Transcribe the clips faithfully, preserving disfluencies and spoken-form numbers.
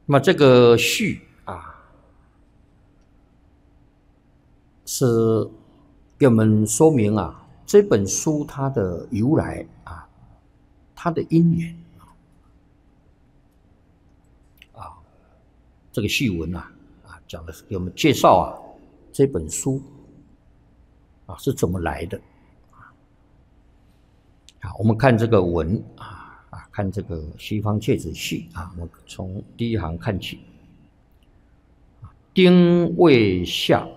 那么这个序啊，是给我们说明啊这本书它的由来啊，它的因缘啊，这个序文啊啊讲的是给我们介绍啊这本书啊是怎么来的啊。我们看这个文啊啊，看这个西方芥子序啊，我们从第一行看起。丁未下，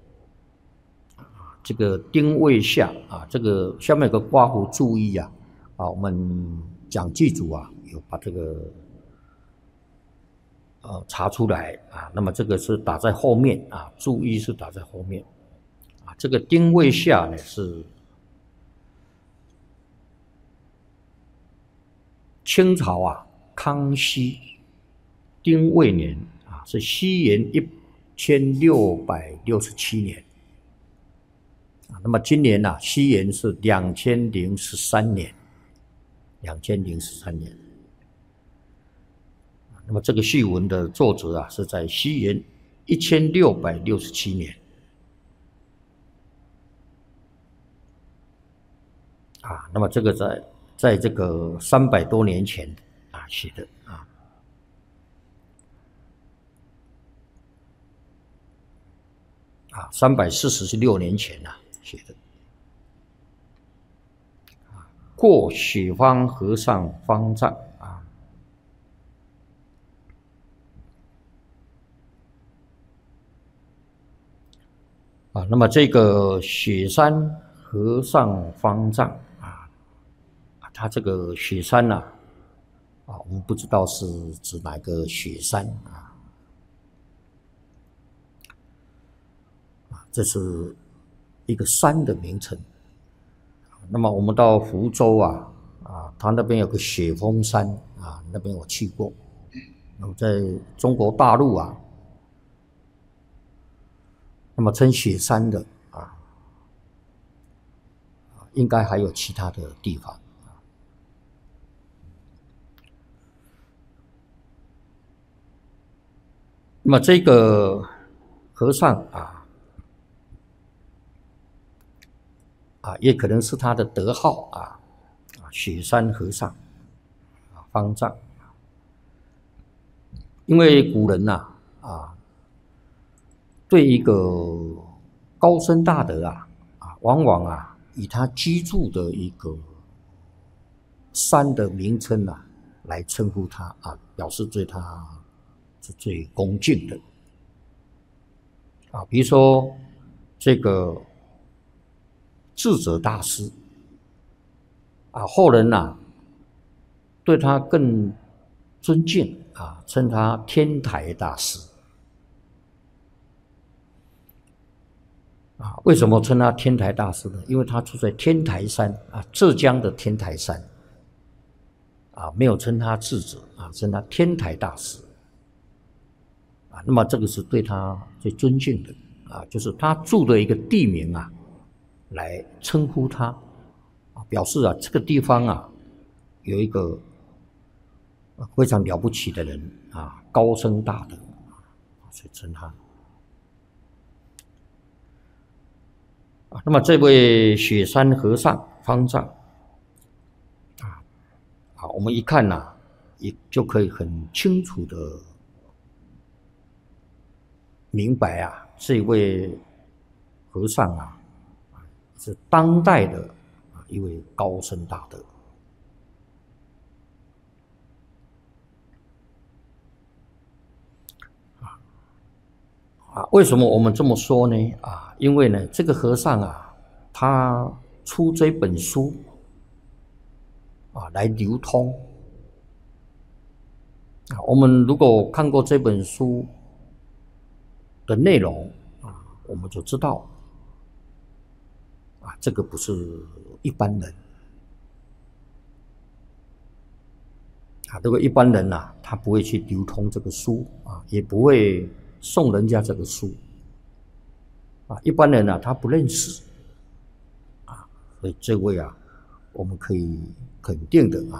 这个丁未下啊，这个下面有个括弧注意啊啊，我们讲记组啊有把这个呃查出来啊，那么这个是打在后面啊，注意是打在后面啊。这个丁未下呢是清朝啊康熙丁未年啊，是西元一千六百六十七年啊。那么今年呢、啊，西元是两千零十三年，两千零十三年。那么这个序文的作者啊，是在西元一千六百六十七年啊。那么这个在在这个三百多年前啊写的啊。啊，三百四十六年前啊写的。啊，过雪方和尚方丈啊。啊，那么这个雪山和尚方丈啊，他这个雪山呐、啊，啊，我们不知道是指哪个雪山啊。这是一个山的名称。那么我们到福州啊，啊，它那边有个雪峰山啊，那边我去过。那么在中国大陆啊，那么称雪山的啊，应该还有其他的地方。那么这个和尚啊。啊，也可能是他的德号啊，啊，雪山和尚，啊，方丈。因为古人呐、啊，啊，对一个高僧大德啊，啊，往往啊，以他居住的一个山的名称啊，来称呼他啊，表示对他是最恭敬的。啊，比如说这个。智者大师啊，后人呐、啊、对他更尊敬啊，称他天台大师啊。为什么称他天台大师呢？因为他住在天台山啊，浙江的天台山啊，没有称他智者啊，称他天台大师啊。那么这个是对他最尊敬的啊，就是他住的一个地名啊。来称呼他，表示啊，这个地方啊，有一个非常了不起的人啊，高僧大德，所以称他。啊，那么这位雪山和尚方丈啊，啊，我们一看呐、啊，也就可以很清楚的明白啊，这位和尚啊。是当代的一位高僧大德啊。为什么我们这么说呢？啊，因为呢，这个和尚啊，他出这本书啊来流通啊。我们如果看过这本书的内容啊，我们就知道。啊，这个不是一般人啊，这个一般人呐、啊，他不会去流通这个书啊，也不会送人家这个书啊，一般人啊，他不认识啊，所以这位啊，我们可以肯定的啊。